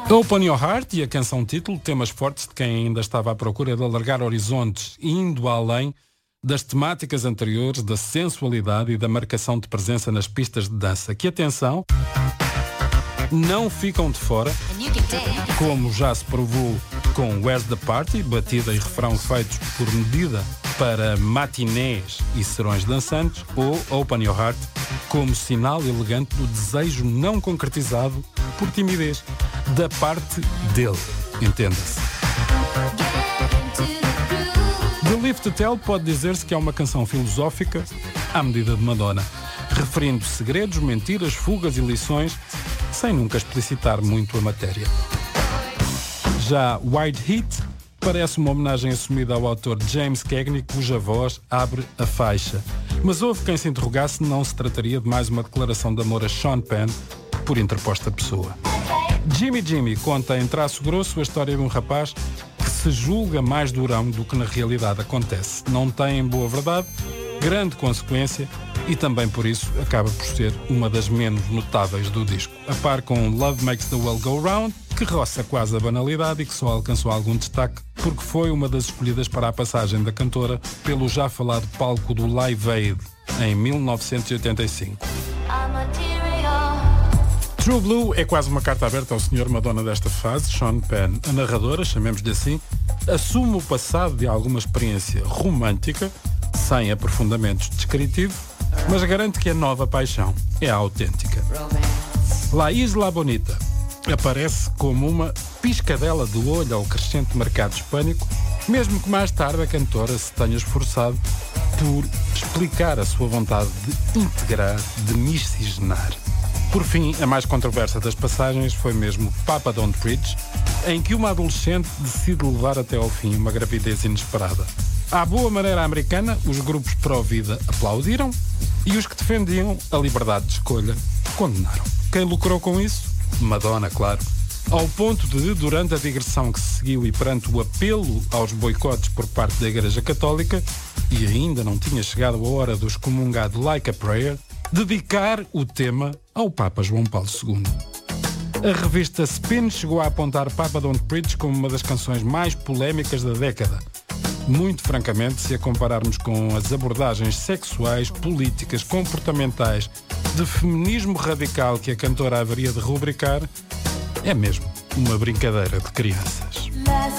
Open Your Heart e a canção título, temas fortes de quem ainda estava à procura de alargar horizontes, indo além das temáticas anteriores, da sensualidade e da marcação de presença nas pistas de dança, que, atenção, não ficam de fora, como já se provou com Where's the Party, batida e refrão feitos por medida para matinés e serões dançantes, ou Open Your Heart, como sinal elegante do desejo não concretizado por timidez, da parte dele, entenda-se. The Live to Tell pode dizer-se que é uma canção filosófica à medida de Madonna, referindo segredos, mentiras, fugas e lições, sem nunca explicitar muito a matéria. Já White Heat parece uma homenagem assumida ao autor James Cagney, cuja voz abre a faixa. Mas houve quem se interrogasse se não se trataria de mais uma declaração de amor a Sean Penn por interposta pessoa. Jimmy conta em traço grosso a história de um rapaz que se julga mais durão do que na realidade acontece. Não tem, em boa verdade, grande consequência e também por isso acaba por ser uma das menos notáveis do disco. A par com Love Makes the World Go Round, que roça quase a banalidade e que só alcançou algum destaque porque foi uma das escolhidas para a passagem da cantora pelo já falado palco do Live Aid em 1985. True Blue é quase uma carta aberta ao senhor Madonna desta fase. Sean Penn, a narradora, chamemos-lhe assim, assume o passado de alguma experiência romântica, sem aprofundamentos descritivos, mas garante que a nova paixão é a autêntica. La Isla Bonita aparece como uma piscadela de olho ao crescente mercado hispânico, mesmo que mais tarde a cantora se tenha esforçado por explicar a sua vontade de integrar, de miscigenar. Por fim, a mais controversa das passagens foi mesmo Papa Don't Preach, em que uma adolescente decide levar até ao fim uma gravidez inesperada. À boa maneira americana, os grupos pró-vida aplaudiram e os que defendiam a liberdade de escolha condenaram. Quem lucrou com isso? Madonna, claro. Ao ponto de, durante a digressão que se seguiu e perante o apelo aos boicotes por parte da Igreja Católica, e ainda não tinha chegado a hora do excomungado Like a Prayer, dedicar o tema ao Papa João Paulo II. A revista Spin chegou a apontar Papa Don't Preach como uma das canções mais polémicas da década. Muito francamente, se a compararmos com as abordagens sexuais, políticas, comportamentais, de feminismo radical que a cantora haveria de rubricar, é mesmo uma brincadeira de crianças.